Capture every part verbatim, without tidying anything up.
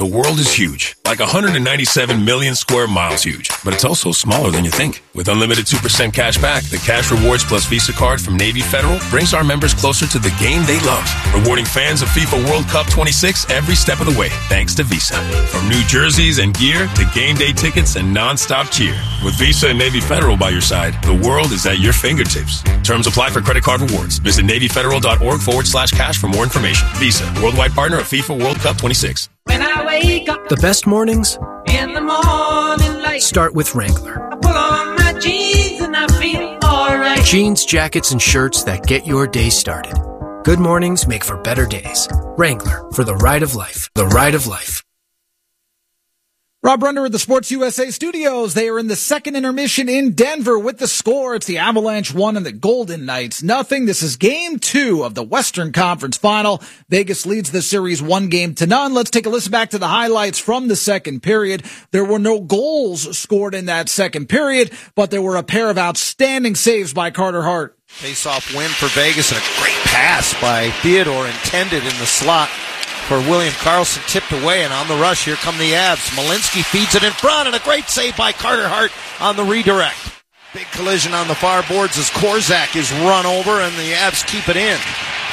the world is huge, like one hundred ninety-seven million square miles huge, but it's also smaller than you think. With unlimited two percent cash back, the Cash Rewards Plus Visa card from Navy Federal brings our members closer to the game they love, rewarding fans of FIFA World Cup twenty-six every step of the way, thanks to Visa. From new jerseys and gear to game day tickets and non-stop cheer. With Visa and Navy Federal by your side, the world is at your fingertips. Terms apply for credit card rewards. Visit NavyFederal.org forward slash cash for more information. Visa, worldwide partner of FIFA World Cup twenty-six. When I wake up, the best mornings in the morning light, start with Wrangler. I put on my jeans and I feel alright. Jeans, jackets, and shirts that get your day started. Good mornings make for better days. Wrangler, for the ride of life. The ride of life. Rob Brunner at the Sports U S A studios. They are in the second intermission in Denver with the score. It's the Avalanche one and the Golden Knights nothing. This is game two of the Western Conference Final. Vegas leads the series one game to none. Let's take a listen back to the highlights from the second period. There were no goals scored in that second period, but there were a pair of outstanding saves by Carter Hart. Face-off win for Vegas and a great pass by Theodore intended in the slot for William Karlsson, tipped away, and on the rush, here come the Avs. Malinsky feeds it in front, and a great save by Carter Hart on the redirect. Big collision on the far boards as Korczak is run over, and the Avs keep it in.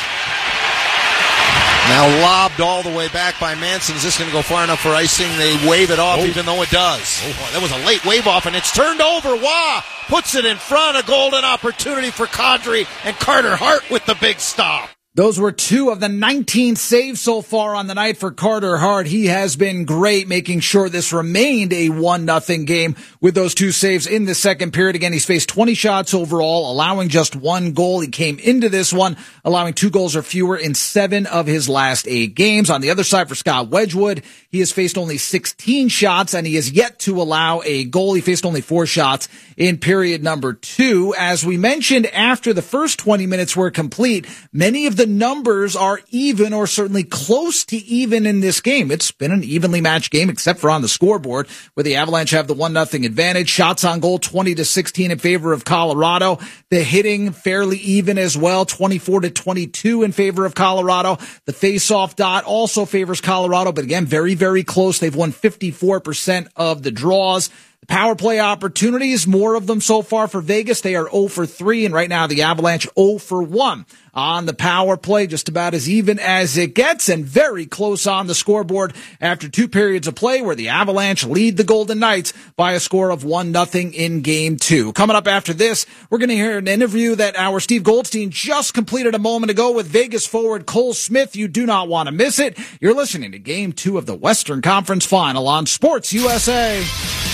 Now lobbed all the way back by Manson. Is this going to go far enough for icing? They wave it off, oh. even though it does. Oh, that was a late wave off, and it's turned over. Wah! Puts it in front. A golden opportunity for Kadri, and Carter Hart with the big stop. Those were two of the nineteen saves so far on the night for Carter Hart. He has been great, making sure this remained a one nothing game with those two saves in the second period. Again, he's faced twenty shots overall, allowing just one goal. He came into this one allowing two goals or fewer in seven of his last eight games. On the other side for Scott Wedgwood, he has faced only sixteen shots, and he has yet to allow a goal. He faced only four shots in period number two. As we mentioned, after the first twenty minutes were complete, many of the numbers are even or certainly close to even in this game. It's been an evenly matched game except for on the scoreboard where the Avalanche have the one nothing advantage. Shots on goal twenty to sixteen in favor of Colorado. The hitting fairly even as well, twenty-four to twenty-two in favor of Colorado. The face-off dot also favors Colorado, but again, very, very close. They've won fifty-four percent of the draws. The power play opportunities, more of them so far for Vegas. They are zero for three, and right now the Avalanche zero for one on the power play, just about as even as it gets, and very close on the scoreboard after two periods of play where the Avalanche lead the Golden Knights by a score of one nothing in game two. Coming up after this, we're going to hear an interview that our Steve Goldstein just completed a moment ago with Vegas forward Cole Smith. You do not want to miss it. You're listening to game two of the Western Conference Final on Sports U S A.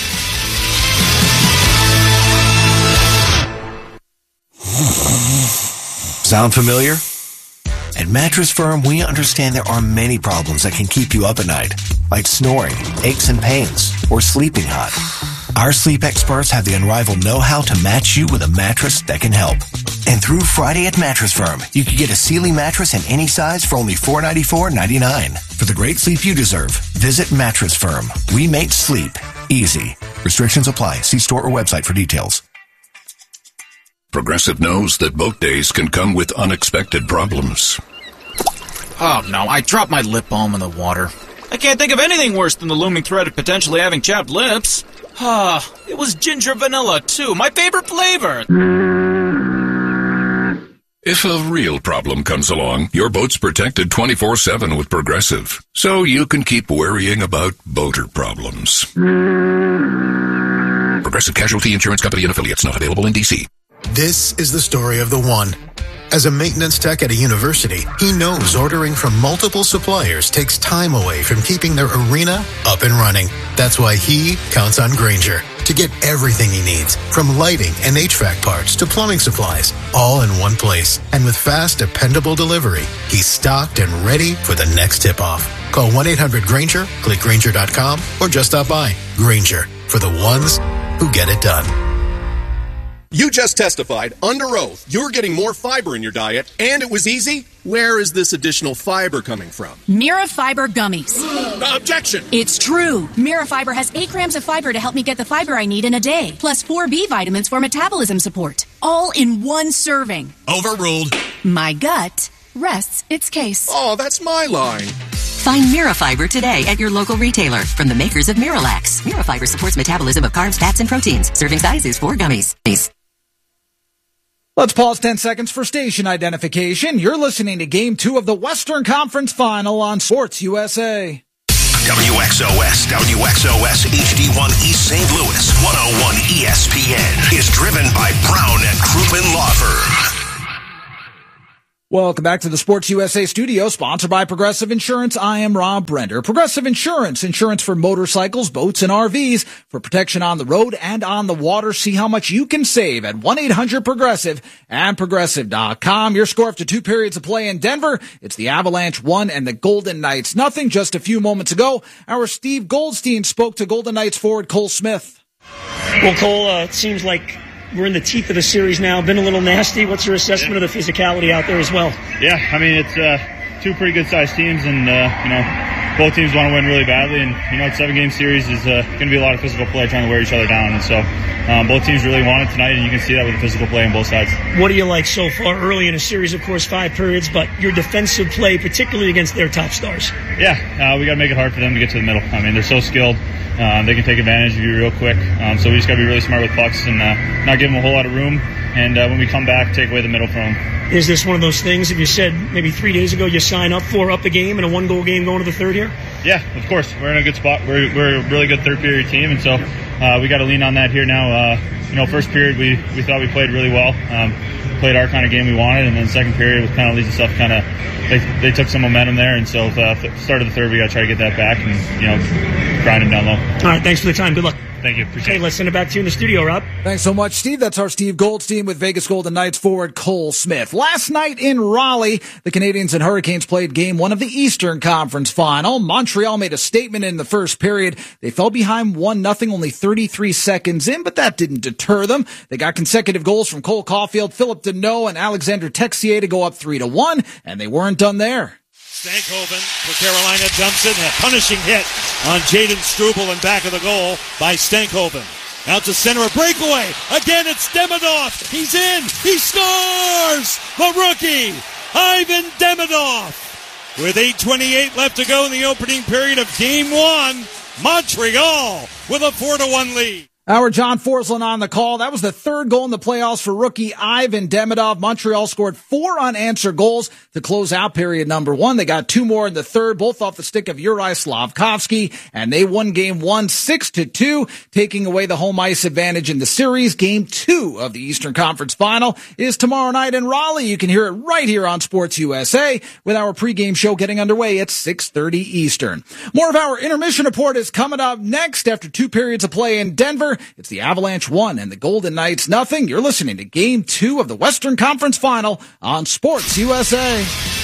Sound familiar? At Mattress Firm, we understand there are many problems that can keep you up at night, like snoring, aches and pains, or sleeping hot. Our sleep experts have the unrivaled know-how to match you with a mattress that can help. And through Friday at Mattress Firm, you can get a Sealy mattress in any size for only four hundred ninety-four dollars and ninety-nine cents. For the great sleep you deserve, visit Mattress Firm. We make sleep easy. Restrictions apply. See store or website for details. Progressive knows that boat days can come with unexpected problems. Oh, no, I dropped my lip balm in the water. I can't think of anything worse than the looming threat of potentially having chapped lips. Ah, it was ginger vanilla, too, my favorite flavor. If a real problem comes along, your boat's protected twenty-four seven with Progressive, so you can keep worrying about boater problems. Progressive Casualty Insurance Company and Affiliates, not available in D C. This is the story of the one. As a maintenance tech at a university, he knows ordering from multiple suppliers takes time away from keeping their arena up and running. That's why he counts on Grainger to get everything he needs, from lighting and H V A C parts to plumbing supplies, all in one place. And with fast, dependable delivery, he's stocked and ready for the next tip-off. Call one eight hundred Grainger, click Grainger dot com, or just stop by. Grainger, for the ones who get it done. You just testified under oath you're getting more fiber in your diet, and it was easy. Where is this additional fiber coming from? Mira Fiber Gummies. Objection! It's true. Mira Fiber has eight grams of fiber to help me get the fiber I need in a day, plus four B vitamins for metabolism support. All in one serving. Overruled. My gut rests its case. Oh, that's my line. Find Mirafiber today at your local retailer from the makers of Miralax. Mirafiber supports metabolism of carbs, fats, and proteins. Serving size is four gummies. Let's pause ten seconds for station identification. You're listening to Game two of the Western Conference Final on Sports U S A. W X O S, W X O S H D one East Saint Louis, one oh one E S P N is driven by Brown and Crouppen Law Firm. Welcome back to the Sports U S A studio, sponsored by Progressive Insurance. I am Rob Brender. Progressive Insurance, insurance for motorcycles, boats, and R Vs for protection on the road and on the water. See how much you can save at one eight hundred progressive and progressive dot com. Your score after two periods of play in Denver. It's the Avalanche one and the Golden Knights nothing. Just a few moments ago, our Steve Goldstein spoke to Golden Knights forward Cole Smith. Well, Cole, uh, it seems like we're in the teeth of the series now. Been a little nasty. What's your assessment of the physicality out there as well? Yeah, I mean, it's uh, two pretty good-sized teams, and, uh, you know, both teams want to win really badly. And, you know, a seven-game series is uh, going to be a lot of physical play trying to wear each other down. And so um, both teams really want it tonight, and you can see that with the physical play on both sides. What do you like so far early in a series, of course, five periods, but your defensive play, particularly against their top stars? Yeah, uh, we got to make it hard for them to get to the middle. I mean, they're so skilled. Um, they can take advantage of you real quick. Um, so we just got to be really smart with pucks and uh, not give them a whole lot of room. And uh, when we come back, take away the middle from them. Is this one of those things that you said maybe three days ago you sign up for, up the game, and a one-goal game going to the third here? Yeah, of course. We're in a good spot. We're, we're a really good third-period team, and so uh, we got to lean on that here now. Uh, you know, first period we, we thought we played really well. Um, played our kind of game we wanted, and then second period with penalties and stuff, kind of they they took some momentum there, and so uh, start of the third we got to try to get that back and, you know, grind them down low. All right, thanks for the time. Good luck. Thank you. Appreciate okay, it. Let's send it back to you in the studio, Rob. Thanks so much, Steve. That's our Steve Goldstein with Vegas Golden Knights forward Cole Smith. Last night in Raleigh, the Canadiens and Hurricanes played game one of the Eastern Conference Final. Montreal made a statement in the first period. They fell behind one nothing only thirty-three seconds in, but that didn't deter them. They got consecutive goals from Cole Caulfield, Philip Deneau, and Alexander Texier to go up three to one, and they weren't done there. Stankhoven for Carolina dumps it, and a punishing hit on Jaden Struble in back of the goal by Stankhoven. Out to center, a breakaway. Again, it's Demidov. He's in. He scores! The rookie, Ivan Demidov. With eight twenty-eight left to go in the opening period of Game one, Montreal with a four to one lead. Our John Forslund on the call. That was the third goal in the playoffs for rookie Ivan Demidov. Montreal scored four unanswered goals to close out period number one. They got two more in the third, both off the stick of Uri Slavkovsky, and they won game one six to two, taking away the home ice advantage in the series. Game two of the Eastern Conference Final is tomorrow night in Raleigh. You can hear it right here on Sports U S A with our pregame show getting underway at six thirty Eastern. More of our intermission report is coming up next after two periods of play in Denver. It's the Avalanche one and the Golden Knights nothing. You're listening to Game two of the Western Conference Final on Sports U S A.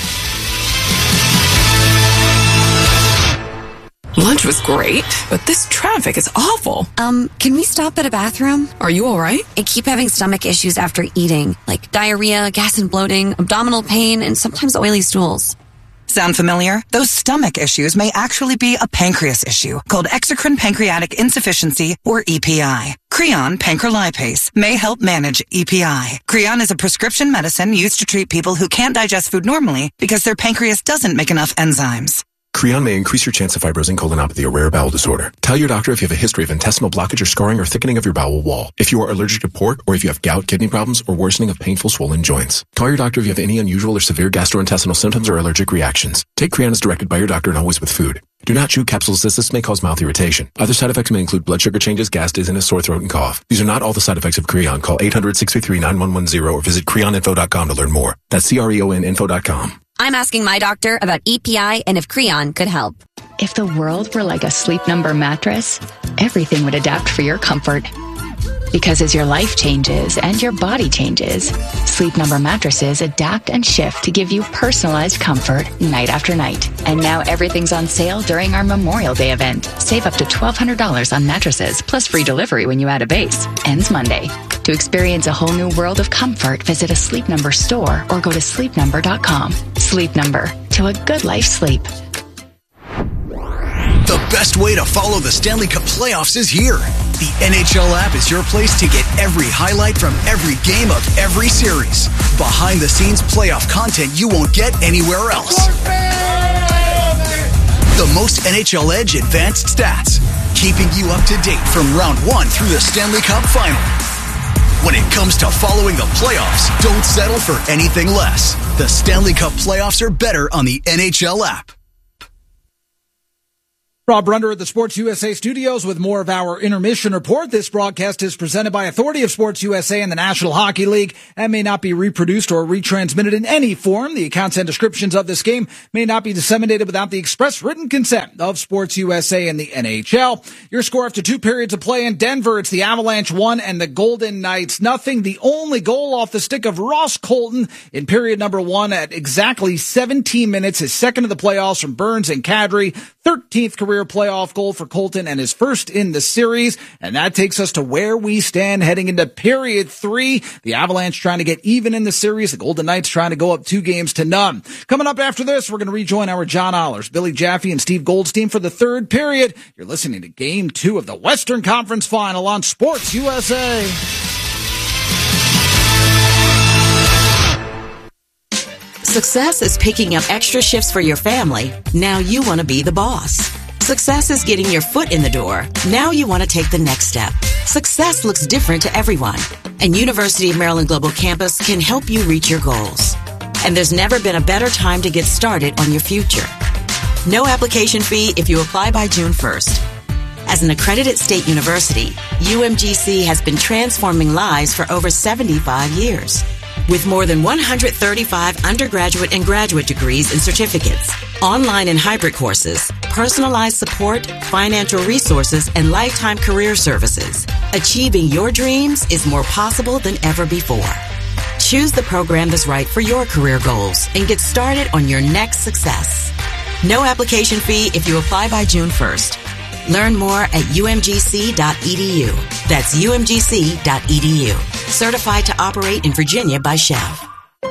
Lunch was great, but this traffic is awful. Um, can we stop at a bathroom? Are you all right? I keep having stomach issues after eating, like diarrhea, gas and bloating, abdominal pain, and sometimes oily stools. Sound familiar? Those stomach issues may actually be a pancreas issue called exocrine pancreatic insufficiency, or E P I. Creon pancrelipase may help manage E P I. Creon is a prescription medicine used to treat people who can't digest food normally because their pancreas doesn't make enough enzymes. Creon may increase your chance of fibrosing colonopathy, a rare bowel disorder. Tell your doctor if you have a history of intestinal blockage or scarring or thickening of your bowel wall, if you are allergic to pork, or if you have gout, kidney problems, or worsening of painful swollen joints. Call your doctor if you have any unusual or severe gastrointestinal symptoms or allergic reactions. Take Creon as directed by your doctor and always with food. Do not chew capsules as this may cause mouth irritation. Other side effects may include blood sugar changes, gas, dizziness, sore throat, and cough. These are not all the side effects of Creon. Call eight hundred, six three three, nine one one zero or visit creon info dot com to learn more. That's C R E O N info dot com. I'm asking my doctor about E P I and if Creon could help. If the world were like a Sleep Number mattress, everything would adapt for your comfort. Because as your life changes and your body changes, Sleep Number mattresses adapt and shift to give you personalized comfort night after night. And now everything's on sale during our Memorial Day event. Save up to twelve hundred dollars on mattresses, plus free delivery when you add a base. Ends Monday. To experience a whole new world of comfort, visit a Sleep Number store or go to sleep number dot com. Sleep Number. To a good life sleep. The best way to follow the Stanley Cup playoffs is here. The N H L app is your place to get every highlight from every game of every series. Behind the scenes playoff content you won't get anywhere else. most N H L Edge advanced stats, keeping you up to date from round one through the Stanley Cup final. When it comes to following the playoffs, don't settle for anything less. The Stanley Cup playoffs are better on the N H L app. Rob Brunder at the Sports U S A studios with more of our intermission report. This broadcast is presented by Authority of Sports U S A and the National Hockey League and may not be reproduced or retransmitted in any form. The accounts and descriptions of this game may not be disseminated without the express written consent of Sports U S A and the N H L. Your score after two periods of play in Denver, it's the Avalanche one and the Golden Knights nothing. The only goal off the stick of Ross Colton in period number one at exactly seventeen minutes, his second of the playoffs from Burns and Kadri, thirteenth career playoff goal for Colton and his first in the series. And that takes us to where we stand heading into period three. The Avalanche trying to get even in the series. The Golden Knights trying to go up two games to none. Coming up after this, we're going to rejoin our John Ollers, Billy Jaffe, and Steve Goldstein for the third period. You're listening to game two of the Western Conference Final on Sports U S A. Success is picking up extra shifts for your family. Now you want to be the boss. Success is getting your foot in the door. Now you want to take the next step. Success looks different to everyone, and University of Maryland Global Campus can help you reach your goals. And there's never been a better time to get started on your future. No application fee if you apply by June first. As an accredited state university, U M G C has been transforming lives for over seventy-five years. With more than one hundred thirty-five undergraduate and graduate degrees and certificates, online and hybrid courses, personalized support, financial resources, and lifetime career services, achieving your dreams is more possible than ever before. Choose the program that's right for your career goals and get started on your next success. No application fee if you apply by June first. Learn more at U M G C dot E D U. That's U M G C dot E D U. Certified to operate in Virginia by Chev.